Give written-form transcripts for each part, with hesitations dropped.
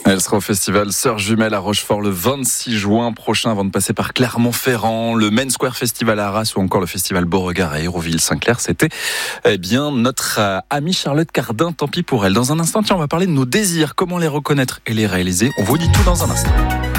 Elle sera au festival Sœurs Jumelles à Rochefort le 26 juin prochain avant de passer par Clermont-Ferrand, le Main Square Festival à Arras ou encore le festival Beauregard à Hérouville-Saint-Clair. C'était notre amie Charlotte Cardin, tant pis pour elle. Dans un instant, on va parler de nos désirs, comment les reconnaître et les réaliser. On vous dit tout dans un instant.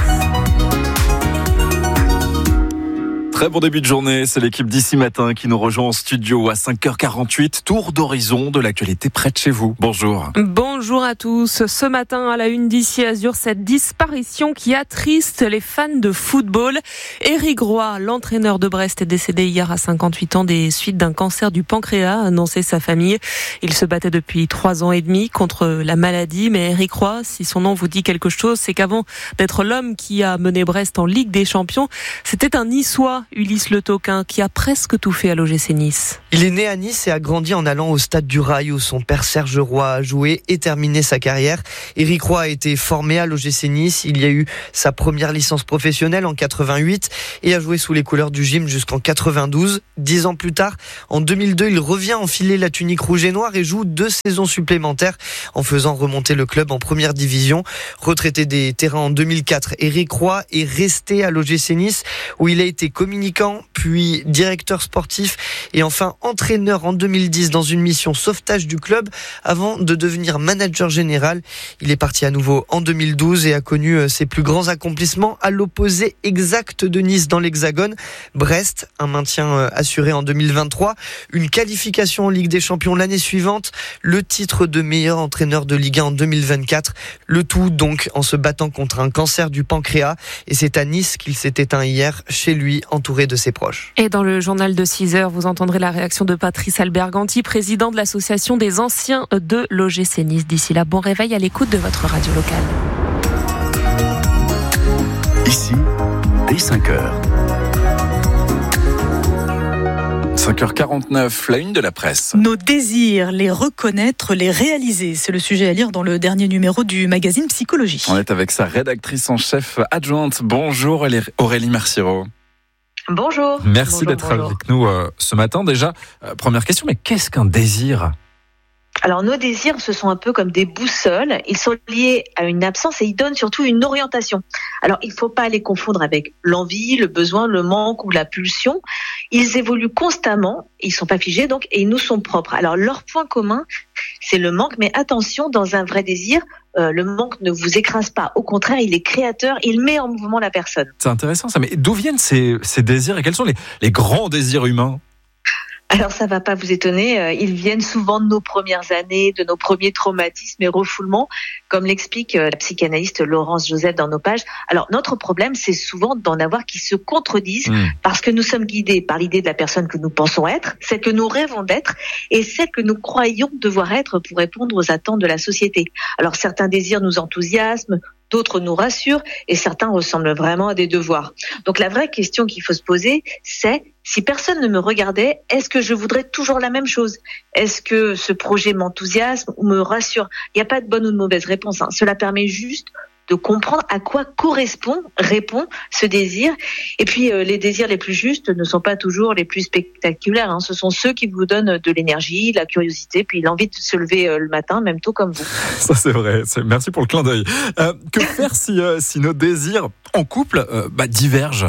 Très bon début de journée, c'est l'équipe d'ici matin qui nous rejoint en studio à 5h48. Tour d'horizon de l'actualité près de chez vous. Bonjour. Bonjour à tous. Ce matin à la une d'ici Azur, cette disparition qui attriste les fans de football. Éric Roy, l'entraîneur de Brest, est décédé hier à 58 ans des suites d'un cancer du pancréas, a annoncé sa famille. Il se battait depuis 3 ans et demi contre la maladie. Mais Éric Roy, si son nom vous dit quelque chose, c'est qu'avant d'être l'homme qui a mené Brest en Ligue des Champions, c'était un Niçois, Ulysse Le Toquin, qui a presque tout fait à l'OGC Nice. Il est né à Nice et a grandi en allant au stade du Rail où son père Serge Roy a joué et terminé sa carrière. Éric Roy a été formé à l'OGC Nice. Il y a eu sa première licence professionnelle en 88 et a joué sous les couleurs du gym jusqu'en 92. 10 ans plus tard, en 2002, il revient enfiler la tunique rouge et noire et joue 2 saisons supplémentaires en faisant remonter le club en première division. Retraité des terrains en 2004, Éric Roy est resté à l'OGC Nice où il a été communicant, puis directeur sportif et enfin entraîneur en 2010 dans une mission sauvetage du club avant de devenir manager général. Il est parti à nouveau en 2012 et a connu ses plus grands accomplissements à l'opposé exact de Nice dans l'Hexagone. Brest, un maintien assuré en 2023, une qualification en Ligue des Champions l'année suivante, le titre de meilleur entraîneur de Ligue 1 en 2024. Le tout donc en se battant contre un cancer du pancréas et c'est à Nice qu'il s'est éteint hier chez lui entouré de ses proches. Et dans le journal de 6h, vous entendrez la réaction de Patrice Alberganti, président de l'association des anciens de l'OGC Nice. D'ici là, bon réveil à l'écoute de votre radio locale. Ici, dès 5h. 5h49, la une de la presse. Nos désirs, les reconnaître, les réaliser. C'est le sujet à lire dans le dernier numéro du magazine Psychologie. On est avec sa rédactrice en chef adjointe. Bonjour Aurélie Merciero. Bonjour. Merci d'être avec nous ce matin. Déjà, première question, mais qu'est-ce qu'un désir ? Alors nos désirs, ce sont un peu comme des boussoles. Ils sont liés à une absence et ils donnent surtout une orientation. Alors il ne faut pas les confondre avec l'envie, le besoin, le manque ou la pulsion. Ils évoluent constamment, ils ne sont pas figés donc et ils nous sont propres. Alors leur point commun, c'est le manque. Mais attention, dans un vrai désir, le manque ne vous écrase pas. Au contraire, il est créateur, il met en mouvement la personne. C'est intéressant ça, mais d'où viennent ces désirs et quels sont les grands désirs humains ? Alors ça va pas vous étonner, ils viennent souvent de nos premières années, de nos premiers traumatismes et refoulements, comme l'explique la psychanalyste Laurence Joseph dans nos pages. Alors notre problème, c'est souvent d'en avoir qui se contredisent, parce que nous sommes guidés par l'idée de la personne que nous pensons être, celle que nous rêvons d'être, et celle que nous croyons devoir être pour répondre aux attentes de la société. Alors certains désirs nous enthousiasment, d'autres nous rassurent et certains ressemblent vraiment à des devoirs. Donc la vraie question qu'il faut se poser, c'est si personne ne me regardait, est-ce que je voudrais toujours la même chose ? Est-ce que ce projet m'enthousiasme ou me rassure ? Il n'y a pas de bonne ou de mauvaise réponse. Cela permet juste de comprendre à quoi répond ce désir. Et puis, les désirs les plus justes ne sont pas toujours les plus spectaculaires. Ce sont ceux qui vous donnent de l'énergie, la curiosité, puis l'envie de se lever le matin, même tôt comme vous. Ça, c'est vrai. Merci pour le clin d'œil. Que faire si nos désirs en couple divergent ?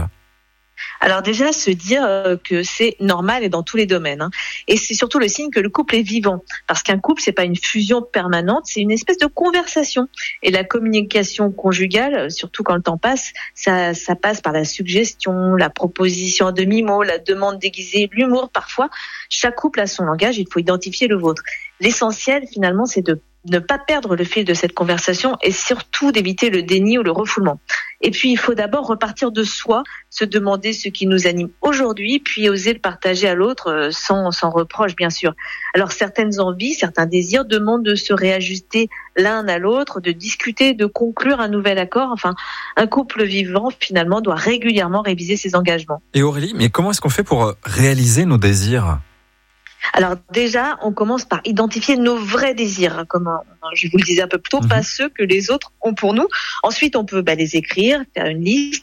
Alors déjà, se dire que c'est normal et dans tous les domaines. Et c'est surtout le signe que le couple est vivant. Parce qu'un couple, c'est pas une fusion permanente, c'est une espèce de conversation. Et la communication conjugale, surtout quand le temps passe, ça passe par la suggestion, la proposition à demi-mot, la demande déguisée, l'humour parfois. Chaque couple a son langage, il faut identifier le vôtre. L'essentiel, finalement, c'est de ne pas perdre le fil de cette conversation et surtout d'éviter le déni ou le refoulement. Et puis, il faut d'abord repartir de soi, se demander ce qui nous anime aujourd'hui, puis oser le partager à l'autre sans reproche, bien sûr. Alors, certaines envies, certains désirs demandent de se réajuster l'un à l'autre, de discuter, de conclure un nouvel accord. Enfin, un couple vivant, finalement, doit régulièrement réviser ses engagements. Et Aurélie, mais comment est-ce qu'on fait pour réaliser nos désirs ? Alors déjà, on commence par identifier nos vrais désirs, comme je vous le disais un peu plus tôt, pas ceux que les autres ont pour nous. Ensuite, on peut les écrire, faire une liste,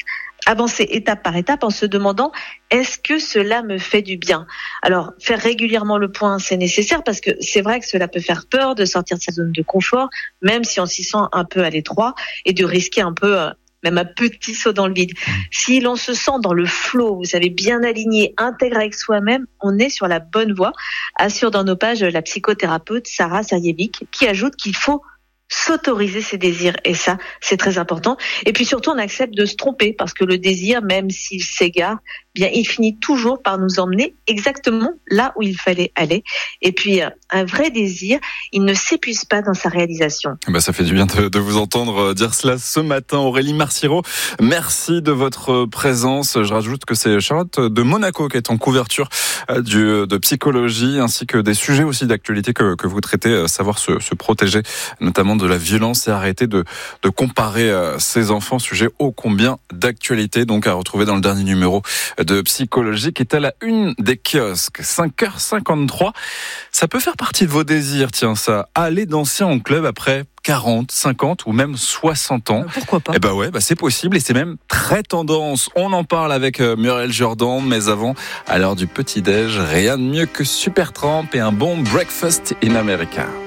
avancer étape par étape en se demandant est-ce que cela me fait du bien ? Alors, faire régulièrement le point, c'est nécessaire parce que c'est vrai que cela peut faire peur de sortir de sa zone de confort, même si on s'y sent un peu à l'étroit, et de risquer un peu, même un petit saut dans le vide. Si l'on se sent dans le flow, vous savez, bien aligné, intègre avec soi-même, on est sur la bonne voie, assure dans nos pages la psychothérapeute Sarah Serjevic, qui ajoute qu'il faut s'autoriser ses désirs, et ça, c'est très important. Et puis surtout, on accepte de se tromper, parce que le désir, même s'il s'égare, bien, il finit toujours par nous emmener exactement là où il fallait aller. Et puis, un vrai désir, il ne s'épuise pas dans sa réalisation. Ça fait du bien de vous entendre dire cela ce matin. Aurélie Marciro, merci de votre présence. Je rajoute que c'est Charlotte de Monaco qui est en couverture de psychologie, ainsi que des sujets aussi d'actualité que vous traitez, savoir se protéger, notamment de la violence, et arrêter de comparer ses enfants, sujet ô combien d'actualité, donc à retrouver dans le dernier numéro de Psychologie, qui est à la une des kiosques. 5h53. Ça peut faire partie de vos désirs, tiens, ça. Aller danser en club après 40, 50 ou même 60 ans. Pourquoi pas ? C'est possible, et c'est même très tendance. On en parle avec Muriel Jordan, mais avant, à l'heure du petit-déj, rien de mieux que Supertramp et un bon breakfast in America.